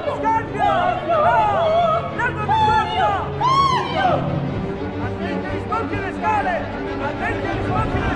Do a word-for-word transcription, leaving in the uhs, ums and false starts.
Scappia! Ah! Largo di corsa! Attenti agli sbocchi le scale! Attenti agli sbocchi le